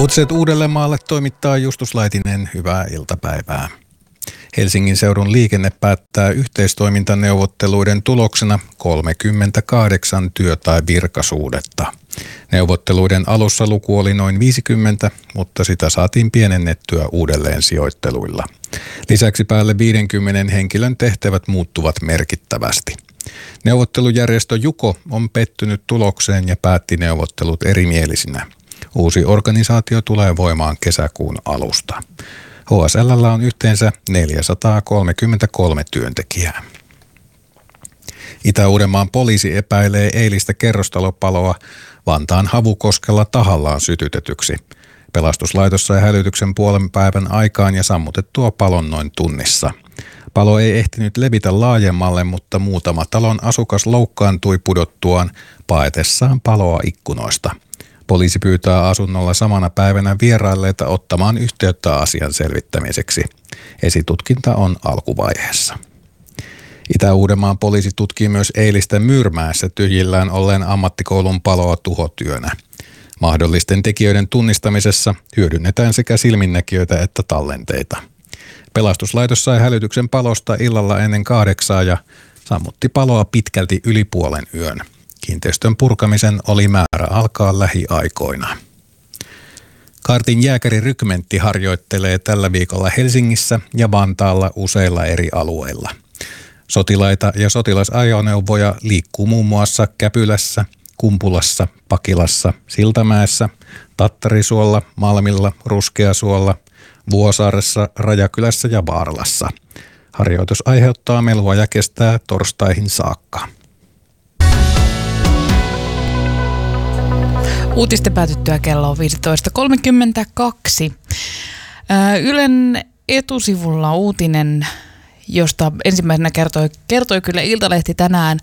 Uutiset Uudellemaalle toimittaa Justus Laitinen. Hyvää iltapäivää. Helsingin seudun liikenne päättää yhteistoimintaneuvotteluiden tuloksena 38 työ- tai virkasuudetta. Neuvotteluiden alussa luku oli noin 50, mutta sitä saatiin pienennettyä uudelleen sijoitteluilla. Lisäksi päälle 50 henkilön tehtävät muuttuvat merkittävästi. Neuvottelujärjestö Juko on pettynyt tulokseen ja päätti neuvottelut erimielisinä. Uusi organisaatio tulee voimaan kesäkuun alusta. HSL:llä on yhteensä 433 työntekijää. Itä-Uudenmaan poliisi epäilee eilistä kerrostalopaloa Vantaan Havukoskella tahallaan sytytetyksi. Pelastuslaitos sai hälytyksen puolen päivän aikaan ja sammutettua palon noin tunnissa. Palo ei ehtinyt levitä laajemmalle, mutta muutama talon asukas loukkaantui pudottuaan paetessaan paloa ikkunoista. Poliisi pyytää asunnolla samana päivänä vierailleita ottamaan yhteyttä asian selvittämiseksi. Esitutkinta on alkuvaiheessa. Itä-Uudenmaan poliisi tutkii myös eilistä Myyrmäessä tyhjillään olleen ammattikoulun paloa tuhotyönä. Mahdollisten tekijöiden tunnistamisessa hyödynnetään sekä silminnäkijöitä että tallenteita. Pelastuslaitos sai hälytyksen palosta illalla ennen 8 ja sammutti paloa pitkälti yli puolen yön. Kiinteistön purkamisen oli määrä alkaa lähiaikoina. Kaartin jääkärirykmentti harjoittelee tällä viikolla Helsingissä ja Vantaalla useilla eri alueilla. Sotilaita ja sotilasajoneuvoja liikkuu muun muassa Käpylässä, Kumpulassa, Pakilassa, Siltamäessä, Tattarisuolla, Malmilla, Ruskeasuolla, Vuosaaressa, Rajakylässä ja Vaaralassa. Harjoitus aiheuttaa melua ja kestää torstaihin saakka. Uutisten päätyttyä kello on 15.32. Ylen etusivulla uutinen, josta ensimmäisenä kertoi kyllä Iltalehti tänään.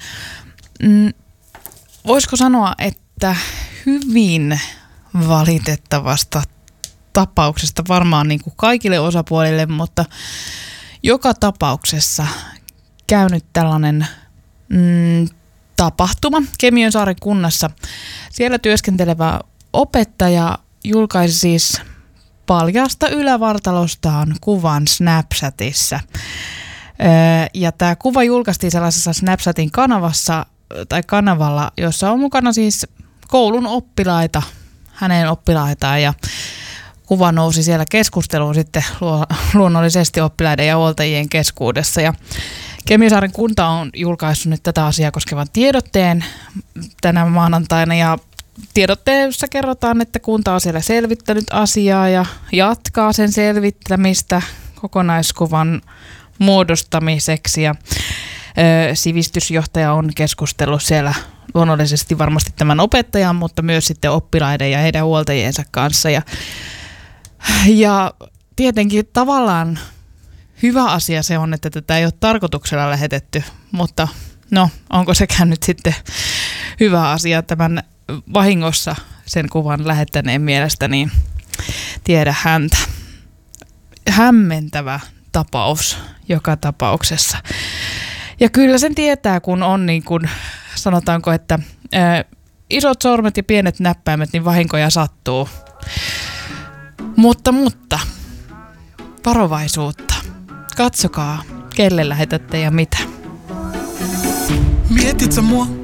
Voisiko sanoa, että hyvin valitettavasta tapauksesta varmaan niin kuin kaikille osapuolille, mutta joka tapauksessa käynyt tällainen tapahtuma Kemiönsaaren kunnassa. Siellä työskentelevä opettaja julkaisi siis paljasta ylävartalostaan kuvan Snapchatissa. Ja tämä kuva julkaistiin sellaisessa Snapchatin kanavalla, jossa on mukana siis koulun oppilaita, hänen oppilaitaan, ja kuva nousi siellä keskusteluun sitten luonnollisesti oppilaiden ja huoltajien keskuudessa. Ja Kemiönsaaren kunta on julkaissut nyt tätä asiaa koskevan tiedotteen tänä maanantaina, ja tiedotteessa kerrotaan, että kunta on siellä selvittänyt asiaa ja jatkaa sen selvittämistä kokonaiskuvan muodostamiseksi, ja sivistysjohtaja on keskustellut siellä luonnollisesti varmasti tämän opettajan, mutta myös sitten oppilaiden ja heidän huoltajiensa kanssa, ja tietenkin tavallaan hyvä asia se on, että tätä ei ole tarkoituksella lähetetty, mutta no, onko sekään nyt sitten hyvä asia tämän vahingossa sen kuvan lähettäneen mielestä, niin tiedä häntä. Hämmentävä tapaus joka tapauksessa. Ja kyllä sen tietää, kun on niin kuin, sanotaanko, että isot sormet ja pienet näppäimet, niin vahinkoja sattuu. Mutta varovaisuutta. Katsokaa, kelle lähetätte ja mitä. Mietit sä mua?